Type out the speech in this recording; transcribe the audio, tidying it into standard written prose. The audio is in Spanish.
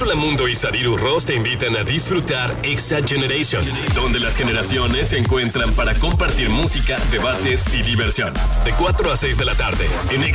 Úrsula Mundo y Sadiru Ross te invitan a disfrutar Exa Generation, donde las generaciones se encuentran para compartir música, debates y diversión. De 4 a 6 de la tarde en